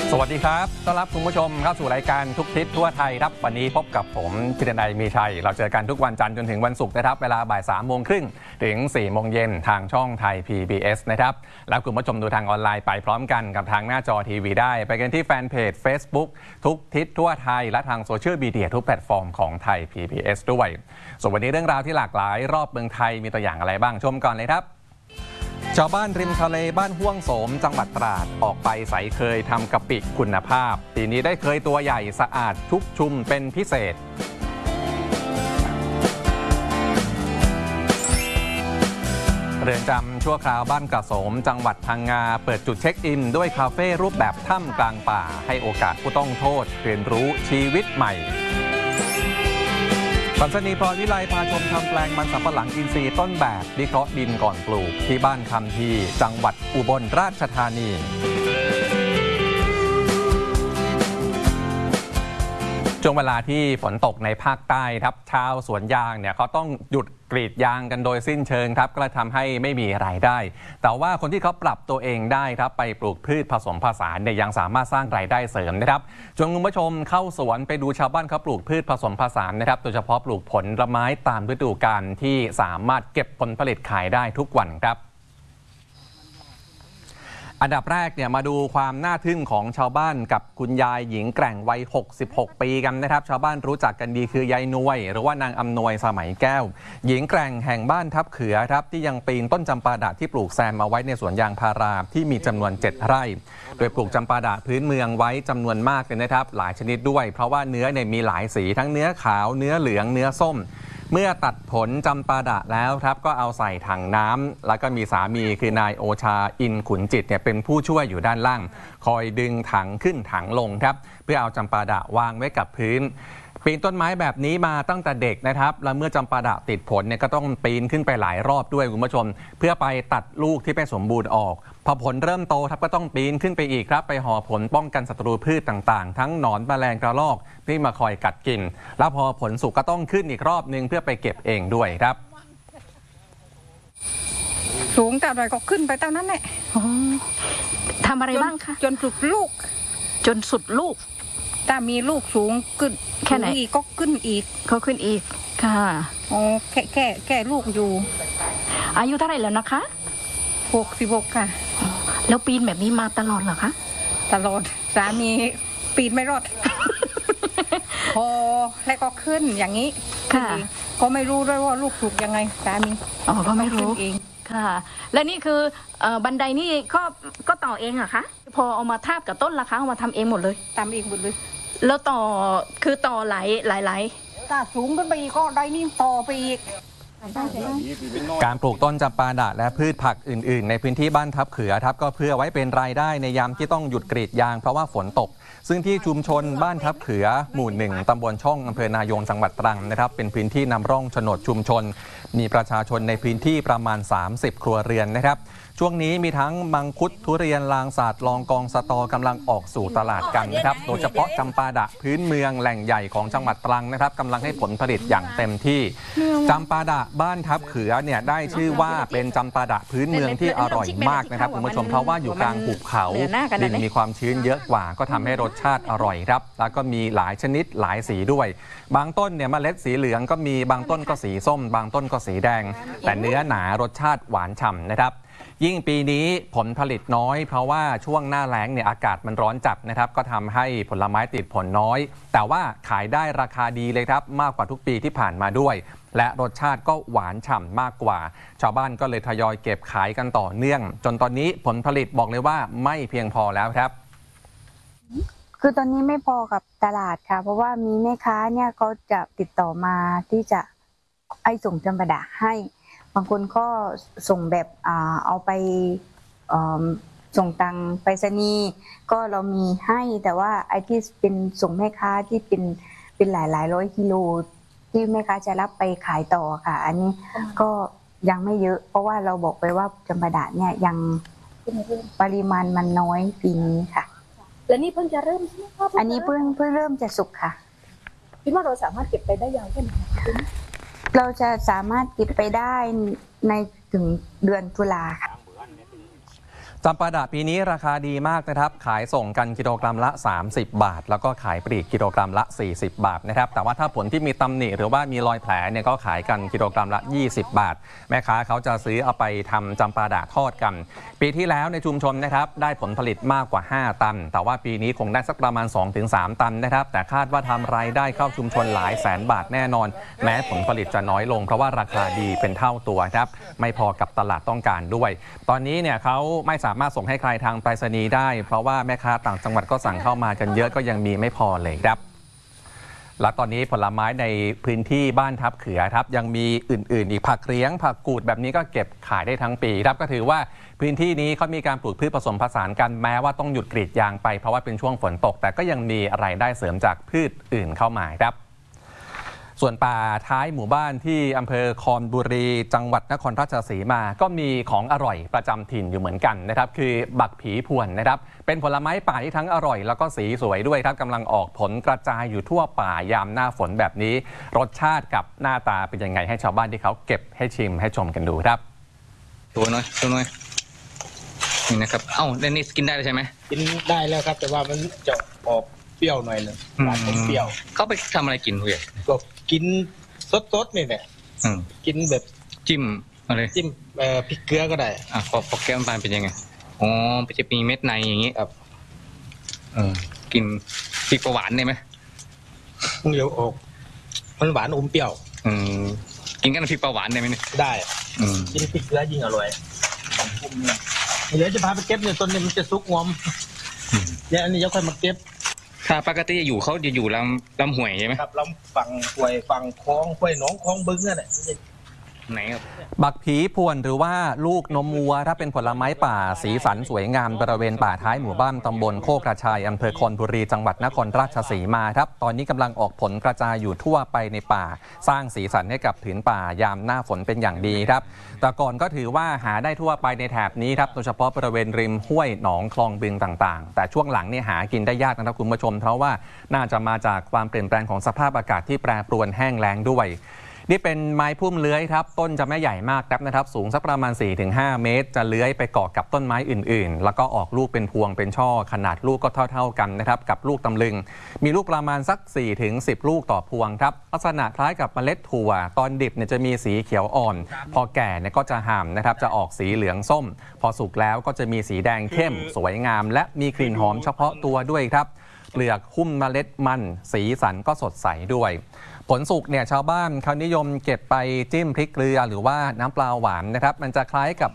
สวัสดีครับต้อนรับคุณผู้ชมเข้าสู่รายการทุกทิศทั่วไทยครับวันนี้พบกับผมธีรนัยมีชัยเราเจอกันทุกวันจันทร์จนถึงวันศุกร์นะครับเวลาบ่าย3:30 ถึง 4:00 นทางช่องไทย PBS นะครับแล้วคุณผู้ชมดูทางออนไลน์ไปพร้อมกันกับทางหน้าจอทีวีได้ไปกันที่แฟนเพจ Facebook ทุกทิศทั่วไทยและทางโซเชียลมีเดียทุกแพลตฟอร์มของไทย PBS ด้วยส่วนวันนี้เรื่องราวที่หลากหลายรอบเมืองไทยมีตัวอย่างอะไรบ้างชมก่อนเลยครับชาวบ้านริมทะเลบ้านห้วงโสมจังหวัดตราดออกไปใสเคยทำกะปิคุณภาพปีนี้ได้เคยตัวใหญ่สะอาดชุกชุมเป็นพิเศษเรือนจำชั่วคราวบ้านกระโสมจังหวัดพังงาเปิดจุดเช็คอินด้วยคาเฟ่รูปแบบถ้ำกลางป่าให้โอกาสผู้ต้องโทษเรียนรู้ชีวิตใหม่สันสนีพรวิไลพาชมทำแปลงมันสำปะหลังอินทรีย์ต้นแบบวิเคราะห์ดินก่อนปลูกที่บ้านคำทีจังหวัดอุบลราชธานีช่วงเวลาที่ฝนตกในภาคใต้ครับชาวสวนยางเนี่ยเขาต้องหยุดกรีดยางกันโดยสิ้นเชิงครับก็เลยทำให้ไม่มีรายได้แต่ว่าคนที่เขาปรับตัวเองได้ครับไปปลูกพืชผสมผสานเนี่ยยังสามารถสร้างรายได้เสริมนะครับชวนคุณผู้ชมเข้าสวนไปดูชาวบ้านเขาปลูกพืชผสมผสานนะครับโดยเฉพาะปลูกผลไม้ตามฤดูกาลที่สามารถเก็บผลผลิตขายได้ทุกวันครับอันดับแรกเนี่ยมาดูความน่าทึ่งของชาวบ้านกับคุณยายหญิงแกร่งวัย66 ปีกันนะครับชาวบ้านรู้จักกันดีคือยายนวยหรือว่านางอำนวยสมัยแก้วหญิงแกร่งแห่งบ้านทับเขือครับที่ยังปีนต้นจำปาดะที่ปลูกแซมเอาไว้ในสวนยางพาราที่มีจำนวน7 ไร่โดยปลูกจำปาดะพื้นเมืองไว้จำนวนมากเลยนะครับหลายชนิดด้วยเพราะว่าเนื้อเนี่ยมีหลายสีทั้งเนื้อขาวเนื้อเหลืองเนื้อส้มเมื่อตัดผลจำปาดะแล้วครับก็เอาใส่ถังน้ำแล้วก็มีสามีคือนายโอชาอินขุนจิตเนี่ยเป็นผู้ช่วยอยู่ด้านล่างคอยดึงถังขึ้นถังลงครับเพื่อเอาจำปาดะวางไว้กับพื้นปีนต้นไม้แบบนี้มาตั้งแต่เด็กนะครับแล้วเมื่อจำปาดะติดผลเนี่ยก็ต้องปีนขึ้นไปหลายรอบด้วยคุณผู้ชมเพื่อไปตัดลูกที่ไม่สมบูรณ์ออกพอผลเริ่มโตครับก็ต้องปีนขึ้นไปอีกครับไปห่อผลป้องกันศัตรูพืชต่างๆทั้งหนอนแมลงกระรอกที่มาคอยกัดกินแล้วพอผลสุกก็ต้องขึ้นอีกรอบนึงเพื่อไปเก็บเองด้วยครับสูงแต่อะไรก็ขึ้นไปเท่านั้นแหละทำอะไรบ้างคะจนสุดลูกจนสุดลูกถ้ามีลูกสูงขึ้นแค่ไหนอีกก็ขึ้นอีกเขาขึ้นอีกค่ะอ๋อแค่ลูกอยู่อายุเท่าไหร่แล้วนะคะ 66ค่ะแล้วปีนแบบนี้มาตลอดเหรอคะตลอดสามีปีนไม่รอด พอแล้วก็ขึ้นอย่างนี้ค่ะก็ไม่รู้ด้วยว่าลูกถูกยังไงสามีอ๋อก็ไม่รู้เองค่ะและนี่คือบันไดนี่ก็ต่อเองเหรอคะพอเอามาทาบกับต้นราคาเอามาทำเองหมดเลยทำเองหมดเลยแล้วต่อคือต่อหลายถ้าสูงขึ้นไปอีกก็ได้นี่ต่อไปอีกการปลูกต้นจำปาดะและพืชผักอื่นๆในพื้นที่บ้านทับเขือครับก็เพื่อไว้เป็นรายได้ในยามที่ต้องหยุดกรีดยางเพราะว่าฝนตกซึ่งที่ชุมชนบ้านทับเขือหมู่ 1ตำบลช่องอำเภอนายงจังหวัดตรังนะครับเป็นพื้นที่นำร่องโฉนดชุมชนมีประชาชนในพื้นที่ประมาณ30ครัวเรือนนะครับช่วงนี้มีทั้งมังคุดทุเรียนลางสาดลองกองสตอกำลังออกสู่ตลาดกันนะครับโดยเฉพาะจำปาดะพื้นเมืองแหล่งใหญ่ของจังหวัดตรังนะครับกำลังให้ผลผลิตอย่างเต็มที่จำปาดะบ้านทับเขือเนี่ยได้ชื่อว่าเป็นจำปาดะพื้นเมืองที่อร่อยมากนะครับคุณผู้ชมเพราะว่าอยู่กลางหุบเขาดินมีความชื้นเยอะกว่าก็ทำให้รสชาติอร่อยครับแล้วก็มีหลายชนิดหลายสีด้วยบางต้นเนี่ยเมล็ดสีเหลืองก็มีบางต้นก็สีส้มบางต้นก็สีแดงแต่เนื้อหนารสชาติหวานฉ่ำนะครับยิ่งปีนี้ผลผลิตน้อยเพราะว่าช่วงหน้าแล้งเนี่ยอากาศมันร้อนจัดนะครับก็ทำให้ผลไม้ติดผลน้อยแต่ว่าขายได้ราคาดีเลยครับมากกว่าทุกปีที่ผ่านมาด้วยและรสชาติก็หวานฉ่ำมากกว่าชาวบ้านก็เลยทยอยเก็บขายกันต่อเนื่องจนตอนนี้ผลผลิตบอกเลยว่าไม่เพียงพอแล้วครับคือตอนนี้ไม่พอกับตลาดค่ะเพราะว่ามีแม่ค้าเนี่ยเขาจะติดต่อมาที่จะส่งจำปาดะให้บางคนก็ส่งแบบเอาไปส่งตังไปรษณีย์ก็เรามีให้แต่ว่าไอ้ที่เป็นส่งแม่ค้าที่เป็นหลายร้อยกิโลที่แม่ค้าจะรับไปขายต่อค่ะอันนี้ก็ยังไม่เยอะเพราะว่าเราบอกไปว่าจำปาดะเนี่ยยังปริมาณมันน้อยปีนี้ค่ะและนี่เพิ่งจะเริ่มใช่ไหมครับอันนี้เพิ่งเริ่มจะสุกค่ะคิดว่าเราสามารถเก็บไปได้ยาวแค่ไหนเราจะสามารถเก็บไปได้ในถึงเดือนตุลาค่ะจำปาดะปีนี้ราคาดีมากนะครับขายส่งกันกิโลกรัมละ30 บาทแล้วก็ขายปลีกกิโลกรัมละ40 บาทนะครับแต่ว่าถ้าผลที่มีตำหนิหรือว่ามีรอยแผลเนี่ยก็ขายกันกิโลกรัมละ20 บาทแม่ค้าเขาจะซื้อเอาไปทำจำปาดะทอดกันปีที่แล้วในชุมชนนะครับได้ผลผลิตมากกว่า5ตันแต่ว่าปีนี้คงได้สักประมาณ 2-3 ตันนะครับแต่คาดว่าทำรายได้เข้าชุมชนหลายแสนบาทแน่นอนแม้ผลผลิตจะน้อยลงเพราะว่าราคาดีเป็นเท่าตัวครับไม่พอกับตลาดต้องการด้วยตอนนี้เนี่ยเขาไม่สามารถส่งให้ใครทางไปรษณีย์ได้เพราะว่าแม่ค้าต่างจังหวัดก็สั่งเข้ามากันเยอะก็ยังมีไม่พอเลยครับและตอนนี้ผลไม้ในพื้นที่บ้านทับเขือครับยังมีอื่นๆอีกผักเลี้ยงผักกูดแบบนี้ก็เก็บขายได้ทั้งปีครับก็ถือว่าพื้นที่นี้เขามีการปลูกพืชผสมผสานกันแม้ว่าต้องหยุดกรีดยางไปเพราะว่าเป็นช่วงฝนตกแต่ก็ยังมีรายได้เสริมจากพืชอื่นเข้ามาครับส่วนป่าท้ายหมู่บ้านที่อำเภอคอนบุรีจังหวัดนครราชสีมาก็มีของอร่อยประจำถิ่นอยู่เหมือนกันนะครับคือบักผีพวนนะครับเป็นผลไม้ป่าที่ทั้งอร่อยแล้วก็สีสวยด้วยครับกำลังออกผลกระจายอยู่ทั่วป่ายามหน้าฝนแบบนี้รสชาติกับหน้าตาเป็นยังไงให้ชาวบ้านที่เขาเก็บให้ชิมให้ชมกันดูครับตัวน้อยนี่นะครับเอ้าแล้วนี่กินได้ใช่ไหมกินได้แล้วครับแต่ว่ามันจะออกเปรี้ยวหน่อยนึงหวานเปรี้ยวเขาไปทำอะไรกินเพื่อนก็กินสดๆนี่แหละกินแบบจิ้มอะไรจิ้มพริกเกลือก็ได้พอแก้มปานเป็นยังไงอ๋อจะมีเม็ดในอย่างงี้ครับกินพริกหวานได้ไหมเดี๋ยวออกมันหวานอมเปรี้ยวกินกันพริกหวานได้ไหมเนี่ยได้กินพริกเกลือยิ่งอร่อยเดี๋ยวจะพาไปเก็บเนี่ยต้นนี้มันจะซุกงอมเนี่ยอันนี้จะค่อยมาเก็บถ้าปกติอยู่เขาจะอยู่ลำห้วยใช่ไหมครับลำฝั่งห้วยฝั่งคลองห้วยหนองคลองบึงนั่นแหละไหนครับบักผีพวนหรือว่าลูกนมวัวถ้าเป็นผลไม้ป่าสีสันสวยงามบริเวณป่าท้ายหมู่บ้านตำบลโคกระชายอำเภอคอนบุรีจังหวัดนครราชสีมาครับตอนนี้กำลังออกผลกระจายอยู่ทั่วไปในป่าสร้างสีสันให้กับผืนป่ายามหน้าฝนเป็นอย่างดีครับแต่ก่อนก็ถือว่าหาได้ทั่วไปในแถบนี้ครับโดยเฉพาะบริเวณริมห้วยหนองคลองบึงต่างๆแต่ช่วงหลังเนี่ยหากินได้ยากนะครับคุณผู้ชมเพราะว่าน่าจะมาจากความเปลี่ยนแปลงของสภาพอากาศที่แปรปรวนแห้งแล้งด้วยนี่เป็นไม้พุ่มเลื้อยครับต้นจะไม่ใหญ่มากนะครับสูงสักประมาณ 4-5 เมตรจะเลื้อยไปเกาะกับต้นไม้อื่นๆแล้วก็ออกลูกเป็นพวงเป็นช่อขนาดลูกก็เท่าๆกันนะครับกับลูกตำลึงมีลูกประมาณสัก 4-10 ลูกต่อพวงครับลักษณะคล้ายกับเมล็ดถั่วตอนดิบเนี่ยจะมีสีเขียวอ่อนพอแก่เนี่ยก็จะห่ามนะครับจะออกสีเหลืองส้มพอสุกแล้วก็จะมีสีแดงเข้มสวยงามและมีกลิ่นหอมเฉพาะตัวด้วยครับเปลือกหุ้มเมล็ดมันสีสันก็สดใสด้วยผลสุกเนี่ยชาวบ้านเขานิยมเก็บไปจิ้มพริกเกลือหรือว่าน้ำปลาหวานนะครับมันจะคล้ายกับ